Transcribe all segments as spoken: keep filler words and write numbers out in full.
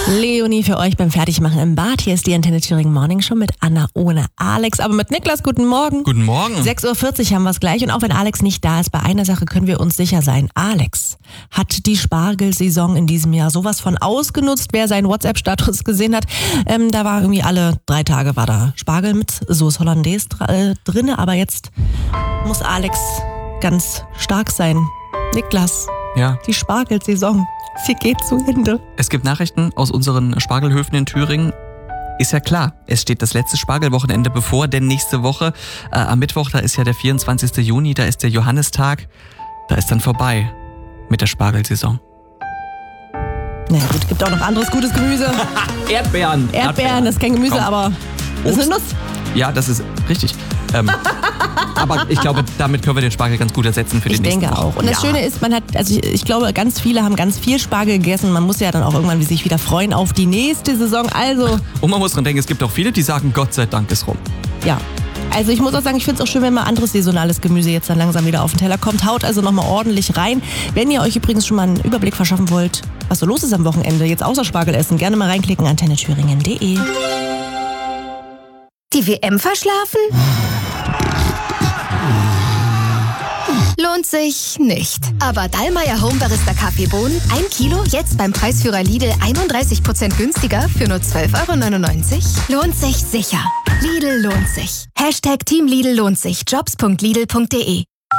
Leonie für euch beim Fertigmachen im Bad. Hier ist die Antenne Thüringen Morning Show mit Anna ohne Alex, aber mit Niklas. Guten Morgen. Guten Morgen. sechs Uhr vierzig haben wir es gleich und auch wenn Alex nicht da ist, bei einer Sache können wir uns sicher sein. Alex hat die Spargelsaison in diesem Jahr sowas von ausgenutzt. Wer seinen WhatsApp-Status gesehen hat, ähm, da war irgendwie alle drei Tage war da Spargel mit Sauce Hollandaise äh, drin, aber jetzt muss Alex ganz stark sein. Niklas, Ja. die Spargelsaison, sie geht zu Ende. Es gibt Nachrichten aus unseren Spargelhöfen in Thüringen. Ist ja klar, es steht das letzte Spargelwochenende bevor, denn nächste Woche, äh, am Mittwoch, da ist ja der vierundzwanzigsten Juni, da ist der Johannistag, da ist dann vorbei mit der Spargelsaison. Na ja, gut, gibt auch noch anderes gutes Gemüse. Erdbeeren. Erdbeeren, das ist kein Gemüse, Komm. aber das ist eine Nuss. Ja, das ist richtig. Ähm, aber ich glaube, damit können wir den Spargel ganz gut ersetzen für Ich die nächste denke Woche. auch. Und das ja. Schöne ist, man hat, also ich, ich glaube, ganz viele haben ganz viel Spargel gegessen. Man muss ja dann auch irgendwann sich wieder freuen auf die nächste Saison. Also, Und man muss dran denken, es gibt auch viele, die sagen, Gott sei Dank ist rum. ja. Also ich muss auch sagen, ich finde es auch schön, wenn mal anderes saisonales Gemüse jetzt dann langsam wieder auf den Teller kommt. Haut also nochmal ordentlich rein. Wenn ihr euch übrigens schon mal einen Überblick verschaffen wollt, was so los ist am Wochenende, jetzt außer Spargel essen, gerne mal reinklicken, antenne thüringen punkt de. Die W M verschlafen? Lohnt sich nicht. Aber Dallmayr Home Barista Kaffeebohnen, ein Kilo, jetzt beim Preisführer Lidl einunddreißig Prozent günstiger für nur zwölf Euro neunundneunzig. Lohnt sich sicher. Lidl lohnt sich. Hashtag Team Lidl lohnt sich. jobs punkt lidl punkt de.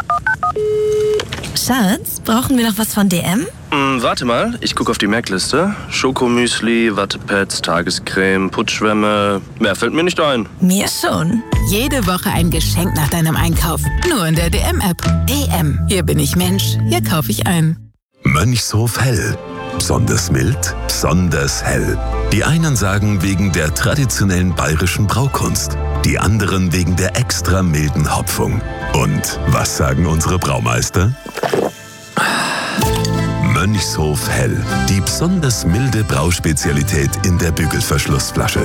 Schatz, brauchen wir noch was von D M? Hm, warte mal, ich gucke auf die Merkliste. Schokomüsli, Wattepads, Tagescreme, Putzschwämme. Mehr fällt mir nicht ein. Mir schon. Jede Woche ein Geschenk nach deinem Einkauf. Nur in der D M-App. D M. Hier bin ich Mensch. Hier kaufe ich ein. Mönchshof Hell. Besonders mild, besonders hell. Die einen sagen wegen der traditionellen bayerischen Braukunst, die anderen wegen der extra milden Hopfung. Und was sagen unsere Braumeister? Mönchshof Hell, die besonders milde Brauspezialität in der Bügelverschlussflasche.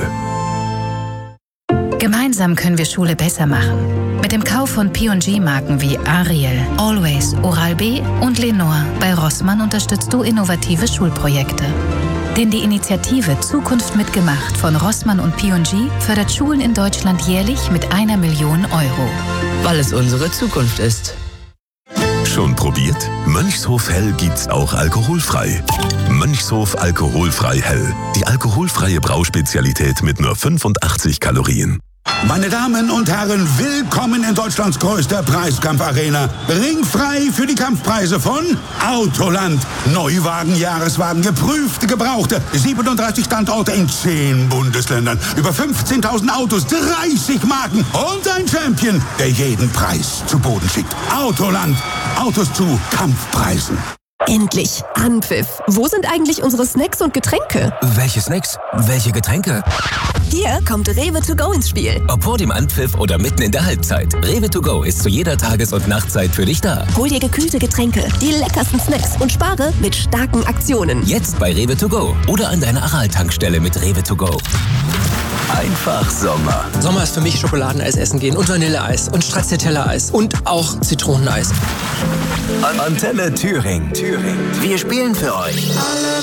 Gemeinsam können wir Schule besser machen. Mit dem Kauf von P und G-Marken wie Ariel, Always, Oral-B und Lenore bei Rossmann unterstützt du innovative Schulprojekte. Denn die Initiative Zukunft mitgemacht von Rossmann und P und G fördert Schulen in Deutschland jährlich mit einer Million Euro. Weil es unsere Zukunft ist. Schon probiert? Mönchshof Hell gibt's auch alkoholfrei. Mönchshof Alkoholfrei Hell. Die alkoholfreie Brauspezialität mit nur fünfundachtzig Kalorien. Meine Damen und Herren, willkommen in Deutschlands größter Preiskampfarena. Ringfrei für die Kampfpreise von Autoland. Neuwagen, Jahreswagen, geprüfte, gebrauchte. siebenunddreißig Standorte in zehn Bundesländern. Über fünfzehntausend Autos, dreißig Marken und ein Champion, der jeden Preis zu Boden schickt. Autoland. Autos zu Kampfpreisen. Endlich Anpfiff. Wo sind eigentlich unsere Snacks und Getränke? Welche Snacks? Welche Getränke? Hier kommt Rewe to go ins Spiel. Ob vor dem Anpfiff oder mitten in der Halbzeit. Rewe to go ist zu jeder Tages- und Nachtzeit für dich da. Hol dir gekühlte Getränke, die leckersten Snacks und spare mit starken Aktionen. Jetzt bei Rewe to go oder an deiner Aral-Tankstelle mit Rewe to go. Einfach Sommer. Sommer ist für mich Schokoladeneis essen gehen und Vanilleeis und Stracciatella-Eis und auch Zitroneneis. An Antenne Thüringen. Thüringen. Wir spielen für euch.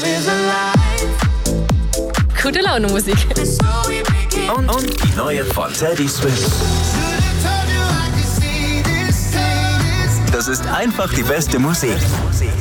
Gute Laune Musik. Und, und die neue von Teddy Swift. Das ist einfach die beste Musik.